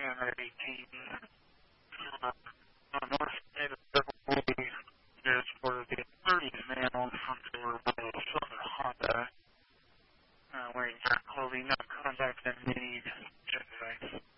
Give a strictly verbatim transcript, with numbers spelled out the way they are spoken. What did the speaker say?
Canada eighteen. Uh, on North State of Beverly, there's for the thirties man on the front door of a silver Honda, uh, wearing dark clothing, not contact and need check device.